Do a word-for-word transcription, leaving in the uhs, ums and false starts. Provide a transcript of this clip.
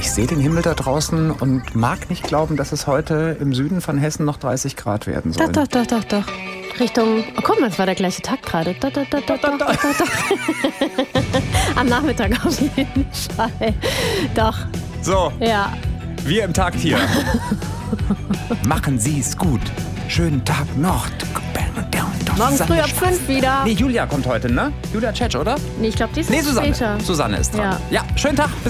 ich sehe den Himmel da draußen und mag nicht glauben, dass es heute im Süden von Hessen noch dreißig Grad werden soll. Doch, doch, doch, doch, doch. Richtung, oh guck mal, es war der gleiche Tag gerade. Doch, doch, doch, doch, doch, doch, doch, doch. Am Nachmittag auf jeden Fall. Doch. So, ja. Wir im Takt hier. Machen Sie es gut. Schönen Tag noch. Morgen früh ab fünf wieder. Nee, Julia kommt heute, ne? Julia Tschetsch, oder? Nee, ich glaube, die ist nee, Susanne. später. Susanne ist dran. Ja, ja schönen Tag. Bis